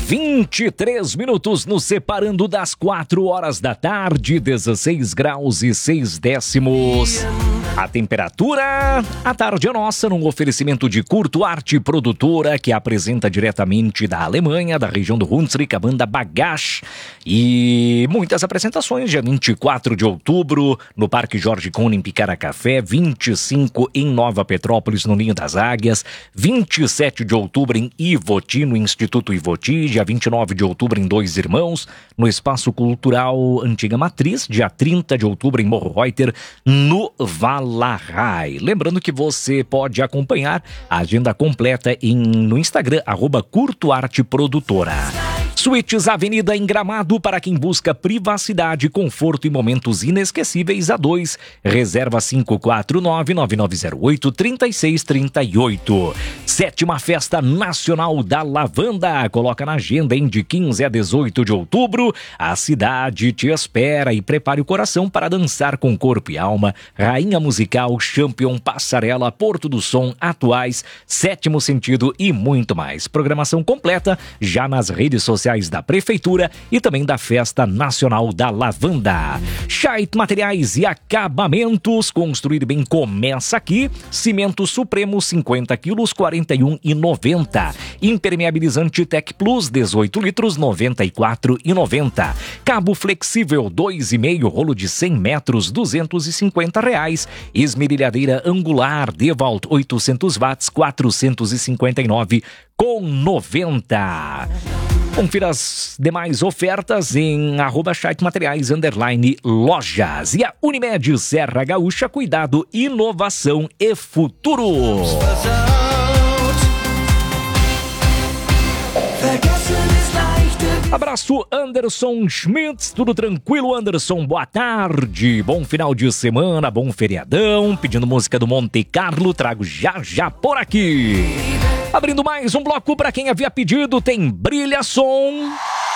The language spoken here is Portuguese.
23 minutos nos separando das 4 horas da tarde, 16 graus e 6 décimos. A temperatura, a tarde é nossa, num oferecimento de Curto Arte Produtora, que apresenta diretamente da Alemanha, da região do Hunsrück, a banda Bagache. E muitas apresentações, dia 24 de outubro, no Parque Jorge Kohn, em Picaracafé, 25 em Nova Petrópolis, no Ninho das Águias, 27 de outubro em Ivoti, no Instituto Ivoti, dia 29 de outubro em Dois Irmãos, no Espaço Cultural Antiga Matriz, dia 30 de outubro em Morro Reuter, no Valarai. Lembrando que você pode acompanhar a agenda completa no Instagram, @Curto Arte Produtora. Suítes Avenida em Gramado, para quem busca privacidade, conforto e momentos inesquecíveis. A2, reserva 549-9908-3638. 7ª Festa Nacional da Lavanda, coloca na agenda, de 15 a 18 de outubro. A cidade te espera e prepare o coração para dançar com corpo e alma. Rainha Musical, Champion, Passarela, Porto do Som, Atuais, Sétimo Sentido e muito mais. Programação completa já nas redes sociais da Prefeitura e também da Festa Nacional da Lavanda. Scheidt Materiais e Acabamentos, construir bem começa aqui. Cimento Supremo, 50 quilos, R$ 41,90. Impermeabilizante Tec Plus, 18 litros, R$ 94,90. Cabo flexível, 2,5, rolo de 100 metros, R$ 250. Esmerilhadeira angular Dewalt, 800 watts, R$ 459,90. Confira as demais ofertas em @Scheidt Materiais _lojas. E a Unimed Serra Gaúcha, cuidado, inovação e futuro. Abraço, Anderson Schmitz, tudo tranquilo, Anderson? Boa tarde, bom final de semana, bom feriadão. Pedindo música do Monte Carlo, trago já por aqui. Abrindo mais um bloco para quem havia pedido, tem Brilha Som.